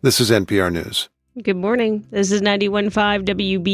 This is NPR News. Good morning. This is 91.5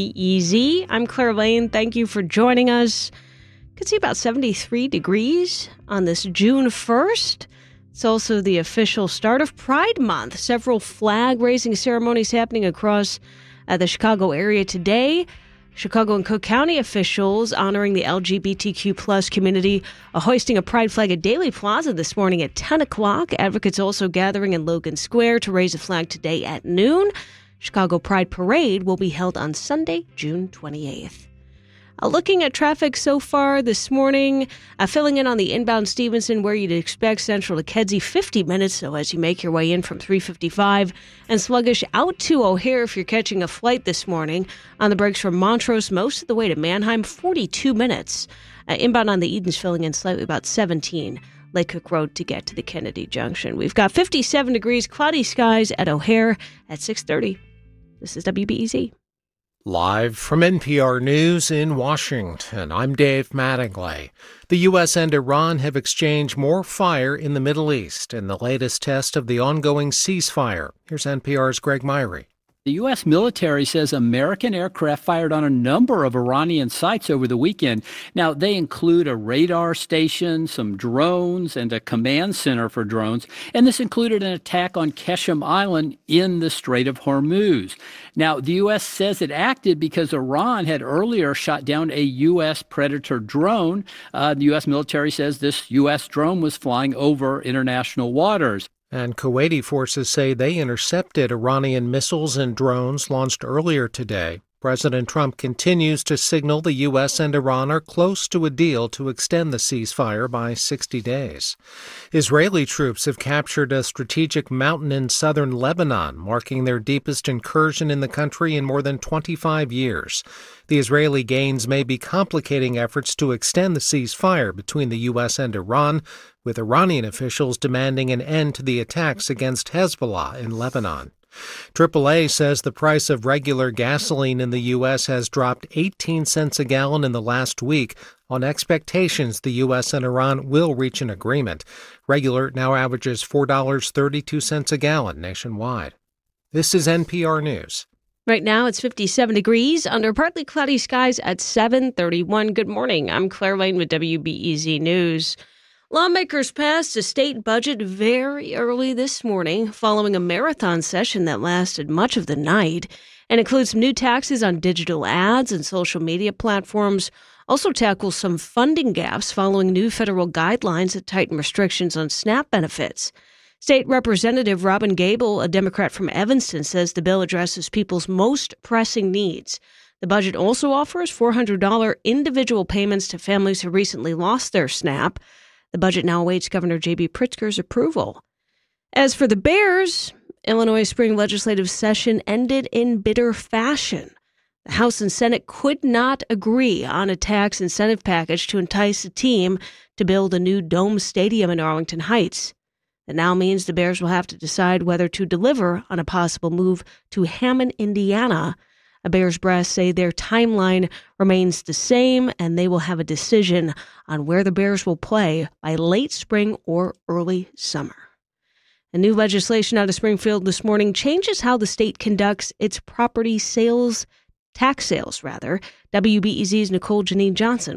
WBEZ. I'm Claire Lane. Thank you for joining us. Could see about 73 degrees on this June 1st. It's also the official start of Pride Month. Several flag-raising ceremonies happening across the Chicago area today. Chicago and Cook County officials honoring the LGBTQ plus community, hoisting a pride flag at Daley Plaza this morning at 10 o'clock. Advocates also gathering in Logan Square to raise a flag today at noon. Chicago Pride Parade will be held on Sunday, June 28th. Looking at traffic so far this morning, filling in on the inbound Stevenson where you'd expect, central to Kedzie, 50 minutes, so as you make your way in from 355, and sluggish out to O'Hare if you're catching a flight this morning. On the brakes from Montrose, most of the way to Mannheim, 42 minutes. Inbound on the Edens filling in slightly, about 17. Lake Cook Road to get to the Kennedy Junction. We've got 57 degrees, cloudy skies at O'Hare at 6:30. This is WBEZ. Live from NPR News in Washington, I'm Dave Mattingly. The U.S. and Iran have exchanged more fire in the Middle East in the latest test of the ongoing ceasefire. Here's NPR's Greg Myrie. The U.S. military says American aircraft fired on a number of Iranian sites over the weekend. Now, they include a radar station, some drones, and a command center for drones. And this included an attack on Qeshm Island in the Strait of Hormuz. Now, the U.S. says it acted because Iran had earlier shot down a U.S. Predator drone. The U.S. military says this U.S. drone was flying over international waters. And Kuwaiti forces say they intercepted Iranian missiles and drones launched earlier today. President Trump continues to signal the U.S. and Iran are close to a deal to extend the ceasefire by 60 days. Israeli troops have captured a strategic mountain in southern Lebanon, marking their deepest incursion in the country in more than 25 years. The Israeli gains may be complicating efforts to extend the ceasefire between the U.S. and Iran, with Iranian officials demanding an end to the attacks against Hezbollah in Lebanon. AAA says the price of regular gasoline in the U.S. has dropped 18 cents a gallon in the last week on expectations the U.S. and Iran will reach an agreement. Regular now averages $4.32 a gallon nationwide. This is NPR News. Right now it's 57 degrees under partly cloudy skies at 7:31. Good morning. I'm Claire Lane with WBEZ News. Lawmakers passed a state budget very early this morning following a marathon session that lasted much of the night and includes some new taxes on digital ads and social media platforms. Also tackles some funding gaps following new federal guidelines that tighten restrictions on SNAP benefits. State Representative Robin Gable, a Democrat from Evanston, says the bill addresses people's most pressing needs. The budget also offers $400 individual payments to families who recently lost their SNAP. The budget now awaits Governor J.B. Pritzker's approval. As for the Bears, Illinois' spring legislative session ended in bitter fashion. The House and Senate could not agree on a tax incentive package to entice the team to build a new dome stadium in Arlington Heights. That now means the Bears will have to decide whether to deliver on a possible move to Hammond, Indiana. A Bears brass say their timeline remains the same, and they will have a decision on where the Bears will play by late spring or early summer. A new legislation out of Springfield this morning changes how the state conducts its property sales, tax sales rather. WBEZ's Nicole Janine Johnson